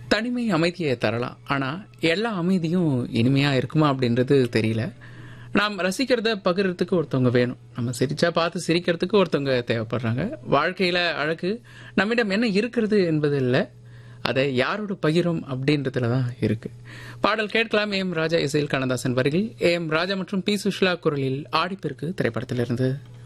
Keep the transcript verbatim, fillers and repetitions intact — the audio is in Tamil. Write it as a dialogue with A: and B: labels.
A: தனிமை அமைதியை தரலாம். ஆனால் எல்லா அமைதியும் இனிமையாக இருக்குமா அப்படின்றது தெரியல. நாம் ரசிக்கிறத பகிர்றதுக்கு ஒருத்தவங்க வேணும். நம்ம சிரிச்சா பார்த்து சிரிக்கிறதுக்கு ஒருத்தவங்க தேவைப்படுறாங்க. வாழ்க்கையில் அழகு நம்மிடம் என்ன இருக்கிறது என்பது இல்லை, அதை யாரோட பகிரும் அப்படின்றதுல தான் இருக்கு. பாடல் கேட்கலாம். ஏ எம் ராஜா இசையில் கண்ணதாசன் வரிகள், ஏ எம் ராஜா மற்றும் பி சுஷ்லா குரலில் ஆடிப்பெருக்கு திரைப்படத்திலிருந்து.